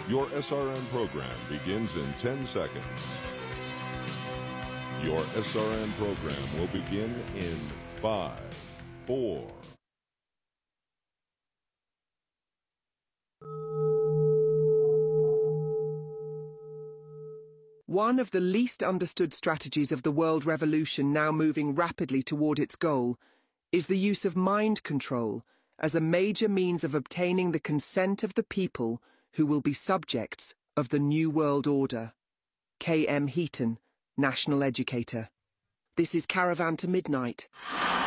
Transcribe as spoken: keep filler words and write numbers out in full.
Your S R N program begins in ten seconds. Your S R N program will begin in five, four. One of the least understood strategies of the world revolution, now moving rapidly toward its goal, is the use of mind control as a major means of obtaining the consent of the people who will be subjects of the New World Order. K M Heaton, National Educator. This is Caravan to Midnight.